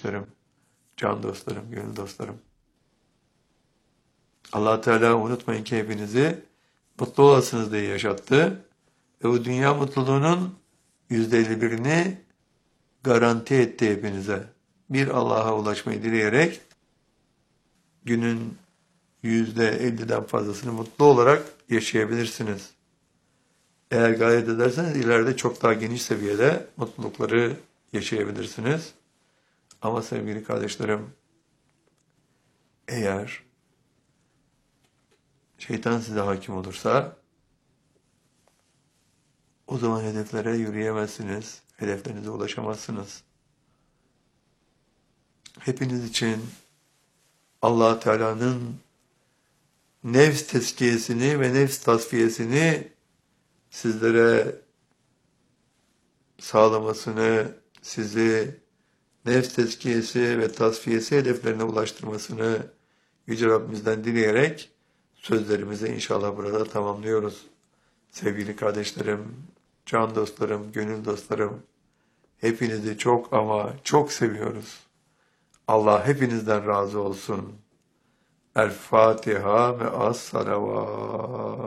kardeşlerim, can dostlarım, gönül dostlarım. Allah Teala unutmayın ki hepinizi mutlu olasınız diye yaşattı. Ve o dünya mutluluğunun %51'ini garanti etti hepinize. Bir Allah'a ulaşmayı dileyerek günün %50'den fazlasını mutlu olarak yaşayabilirsiniz. Eğer gayret ederseniz ileride çok daha geniş seviyede mutlulukları yaşayabilirsiniz. Ama sevgili kardeşlerim, eğer şeytan size hakim olursa o zaman hedeflere yürüyemezsiniz, hedeflerinize ulaşamazsınız. Hepiniz için Allah Teala'nın nefs tezkiyesini ve nefs tasfiyesini sizlere sağlamasını, sizi nefs tezkiyesi ve tasfiyesi hedeflerine ulaştırmasını Yüce Rabbimizden dileyerek sözlerimizi inşallah burada tamamlıyoruz. Sevgili kardeşlerim, can dostlarım, gönül dostlarım, hepinizi çok ama çok seviyoruz. Allah hepinizden razı olsun. El Fatiha ve as-salavat.